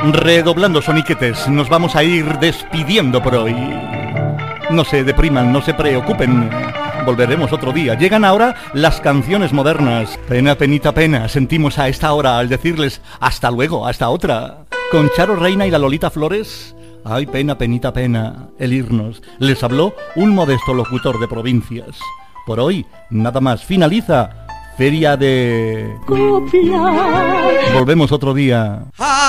Redoblando soniquetes, nos vamos a ir despidiendo por hoy. No se depriman, no se preocupen. Volveremos otro día. Llegan ahora las canciones modernas. Pena, penita, pena. Sentimos a esta hora al decirles hasta luego, hasta otra. Con Charo Reina y la Lolita Flores. Ay, pena, penita, pena. El irnos. Les habló un modesto locutor de provincias. Por hoy, nada más. Finaliza Feria de Copia. Volvemos otro día.